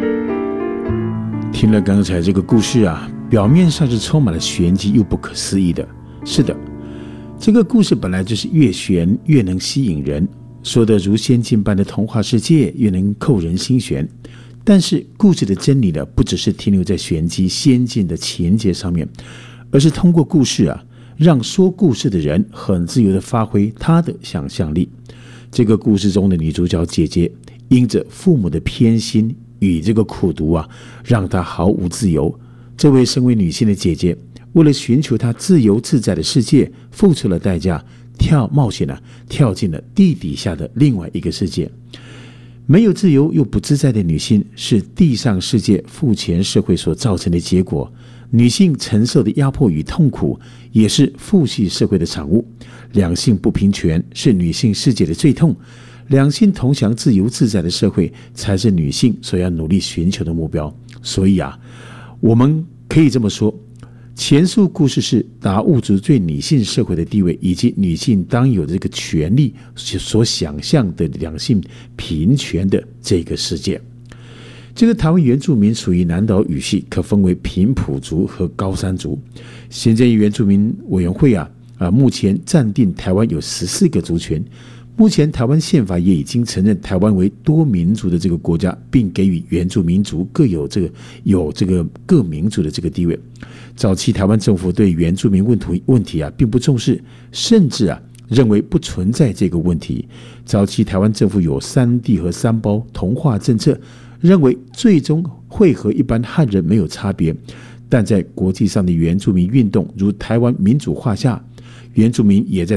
听了刚才这个故事啊，表面上是充满了玄机又不可思议的。是的，这个故事本来就是越玄越能吸引人，说得如仙境般的童话世界越能扣人心弦。但是故事的真理呢，不只是停留在玄机先进的情节上面，而是通过故事啊，让说故事的人很自由地发挥他的想象力。这个故事中的女主角姐姐，因着父母的偏心与这个苦读啊，让她毫无自由。这位身为女性的姐姐，为了寻求她自由自在的世界，付出了代价，冒险跳进了地底下的另外一个世界。没有自由又不自在的女性，是地上世界父权社会所造成的结果。女性承受的压迫与痛苦，也是父系社会的产物。两性不平权是女性世界的最痛。两性同享自由自在的社会，才是女性所要努力寻求的目标。所以啊，我们可以这么说，前述故事是达悟族对女性社会的地位，以及女性当有的这个权利所想象的两性平权的这个世界。这个台湾原住民属于南岛语系，可分为平埔族和高山族。行政院原住民委员会目前暂定台湾有14个族群。目前台湾宪法也已经承认台湾为多民族的这个国家，并给予原住民族各有这个各民族的这个地位。早期台湾政府对原住民问题并不重视，甚至认为不存在这个问题。早期台湾政府有3地和3胞同化政策，认为最终会和一般汉人没有差别。但在国际上的原住民运动，如台湾民主化下，原住民也在